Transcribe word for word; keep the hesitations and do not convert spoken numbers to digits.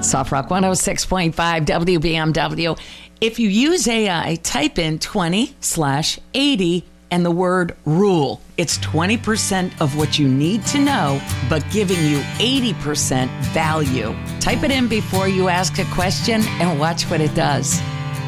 Soft Rock one oh six point five W B M W. If you use A I, type in twenty slash eighty and the word rule. It's twenty percent of what you need to know, but giving you eighty percent value. Type it in before you ask a question and watch what it does.